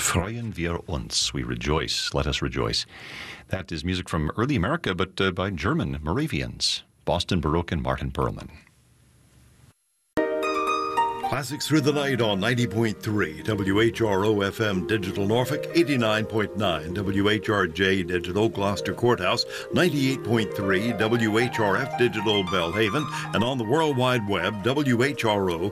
Freuen wir uns. We rejoice. Let us rejoice. That is music from early America, but by German Moravians. Boston Baruch and Martin Perlman. Classics Through the Night on 90.3 WHRO FM Digital Norfolk, 89.9 WHRJ Digital Gloucester Courthouse, 98.3 WHRF Digital Belhaven, and on the World Wide Web, WHRO.org.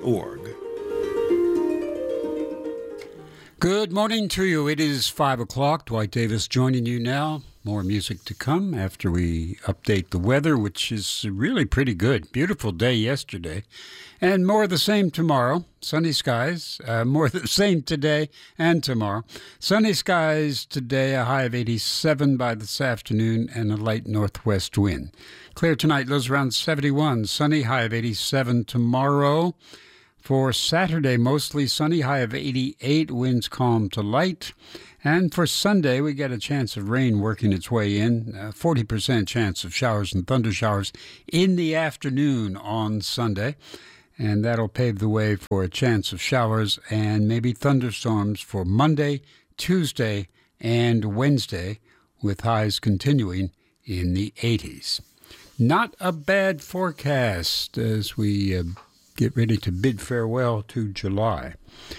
Good morning to you. It is 5 o'clock. Dwight Davis joining you now. More music to come after we update the weather, which is really pretty good. Beautiful day yesterday. And more of the same tomorrow. Sunny skies. More of the same today and tomorrow. Sunny skies today, a high of 87 by this afternoon, and a light northwest wind. Clear tonight, lows around 71. Sunny, high of 87 tomorrow. For Saturday, mostly sunny, high of 88, winds calm to light. And for Sunday, we get a chance of rain working its way in, 40% chance of showers and thunder showers in the afternoon on Sunday. And that'll pave the way for a chance of showers and maybe thunderstorms for Monday, Tuesday, and Wednesday, with highs continuing in the 80s. Not a bad forecast as we get ready to bid farewell to July.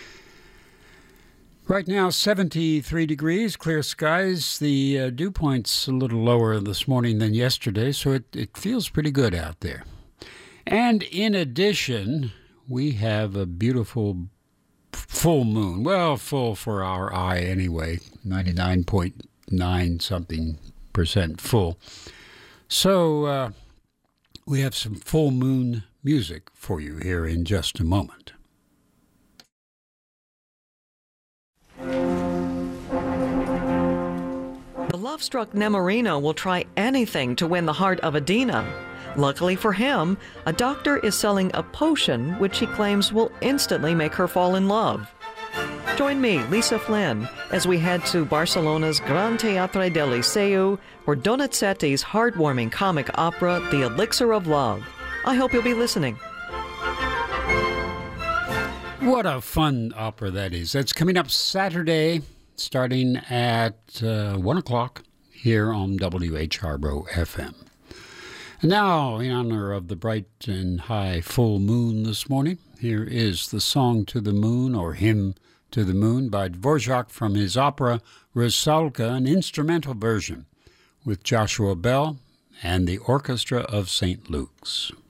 Right now, 73 degrees, clear skies. The dew point's a little lower this morning than yesterday, so it feels pretty good out there. And in addition, we have a beautiful full moon. Well, full for our eye anyway, 99.9 something percent full. So we have some full moon music for you here in just a moment. The love-struck Nemorino will try anything to win the heart of Adina. Luckily for him, a doctor is selling a potion which he claims will instantly make her fall in love. Join me, Lisa Flynn, as we head to Barcelona's Gran Teatre del Liceu for Donizetti's heartwarming comic opera, The Elixir of Love. I hope you'll be listening. What a fun opera that is. That's coming up Saturday, starting at 1 o'clock here on WHRO FM. And now, in honor of the bright and high full moon this morning, here is the Song to the Moon, or Hymn to the Moon, by Dvorak from his opera Rusalka, an instrumental version with Joshua Bell and the Orchestra of St. Luke's.